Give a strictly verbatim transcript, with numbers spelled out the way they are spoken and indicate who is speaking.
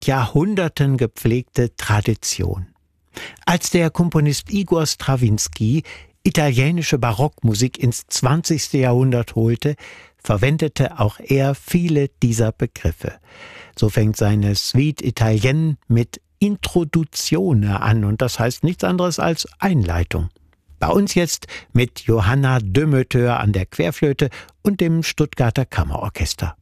Speaker 1: Jahrhunderten gepflegte Tradition. Als der Komponist Igor Strawinski italienische Barockmusik ins zwanzigste Jahrhundert holte, verwendete auch er viele dieser Begriffe. So fängt seine Suite Italienne mit Introduzione an und das heißt nichts anderes als Einleitung. Bei uns jetzt mit Johanna Demeter an der Querflöte und dem Stuttgarter Kammerorchester.